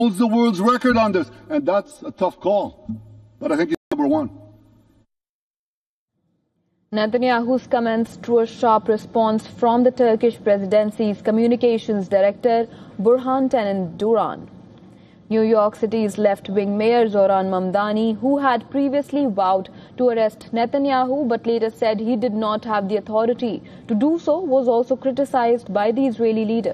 holds the world's record on this. And that's a tough call. But I think he's number one. Netanyahu's comments drew a sharp response from the Turkish presidency's communications director, Burhan Tenan Duran. New York City's left-wing mayor Zoran Mamdani, who had previously vowed to arrest Netanyahu but later said he did not have the authority to do so, was also criticized by the Israeli leader.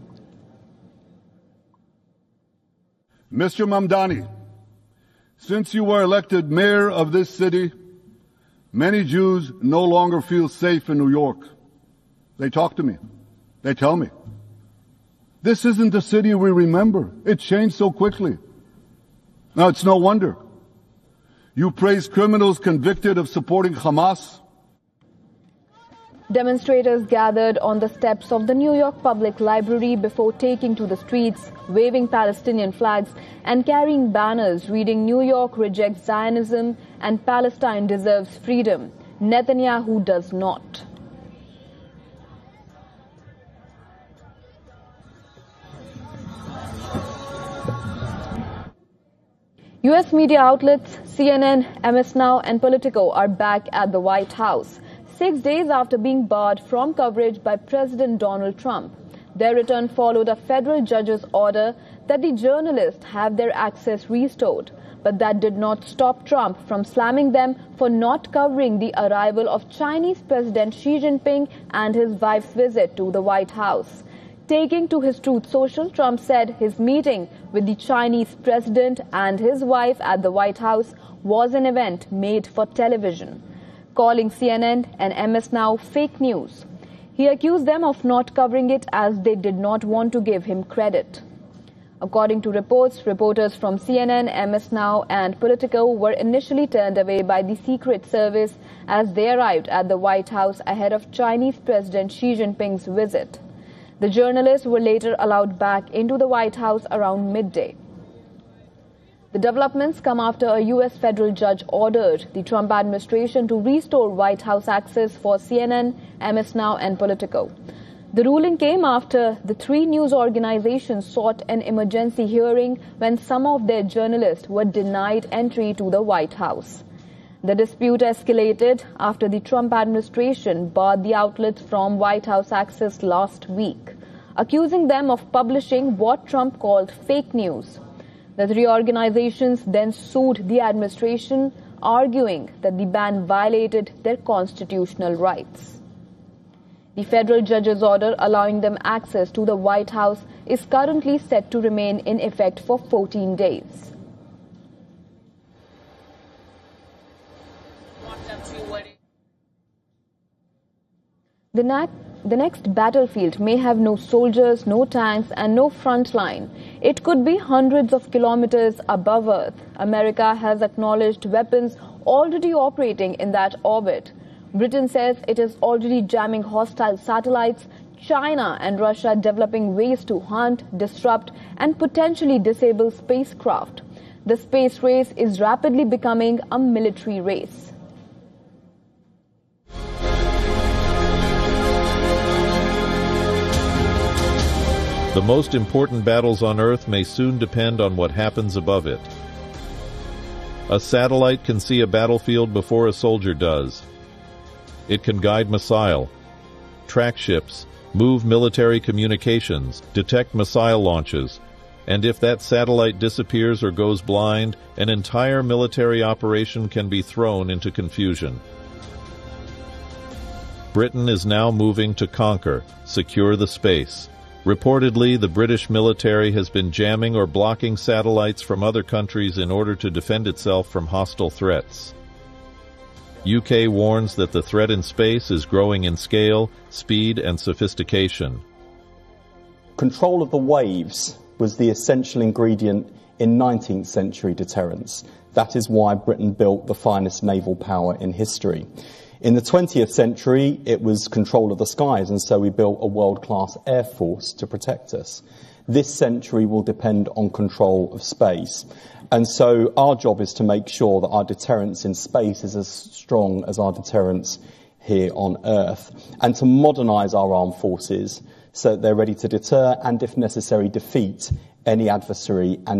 Mr. Mamdani, since you were elected mayor of this city, many Jews no longer feel safe in New York. They talk to me. They tell me. This isn't the city we remember. It changed so quickly. Now, it's no wonder. You praise criminals convicted of supporting Hamas. Demonstrators gathered on the steps of the New York Public Library before taking to the streets, waving Palestinian flags and carrying banners reading "New York rejects Zionism" and "Palestine deserves freedom. Netanyahu does not." U.S. media outlets CNN, MS Now and Politico are back at the White House, 6 days after being barred from coverage by President Donald Trump. Their return followed a federal judge's order that the journalists have their access restored, but that did not stop Trump from slamming them for not covering the arrival of Chinese President Xi Jinping and his wife's visit to the White House. Taking to his Truth Social, Trump said his meeting with the Chinese president and his wife at the White House was an event made for television, calling CNN and MS Now fake news. He accused them of not covering it as they did not want to give him credit. According to reports, reporters from CNN, MS Now and Politico were initially turned away by the Secret Service as they arrived at the White House ahead of Chinese President Xi Jinping's visit. The journalists were later allowed back into the White House around midday. The developments come after a U.S. federal judge ordered the Trump administration to restore White House access for CNN, MS Now and Politico. The ruling came after the three news organizations sought an emergency hearing when some of their journalists were denied entry to the White House. The dispute escalated after the Trump administration barred the outlets from White House access last week, accusing them of publishing what Trump called fake news. The three organizations then sued the administration, arguing that the ban violated their constitutional rights. The federal judge's order allowing them access to the White House is currently set to remain in effect for 14 days. The next battlefield may have no soldiers, no tanks and no front line. It could be hundreds of kilometers above Earth. America has acknowledged weapons already operating in that orbit. Britain says it is already jamming hostile satellites. China and Russia developing ways to hunt, disrupt and potentially disable spacecraft. The space race is rapidly becoming a military race. The most important battles on Earth may soon depend on what happens above it. A satellite can see a battlefield before a soldier does. It can guide missile, track ships, move military communications, detect missile launches, and if that satellite disappears or goes blind, an entire military operation can be thrown into confusion. Britain is now moving to conquer, secure the space. Reportedly, the British military has been jamming or blocking satellites from other countries in order to defend itself from hostile threats. UK warns that the threat in space is growing in scale, speed, and sophistication. Control of the waves was the essential ingredient in 19th century deterrence. That is why Britain built the finest naval power in history. In the 20th century, it was control of the skies, and so we built a world-class air force to protect us. This century will depend on control of space. And so our job is to make sure that our deterrence in space is as strong as our deterrence here on Earth, and to modernise our armed forces so that they're ready to deter and, if necessary, defeat any adversary and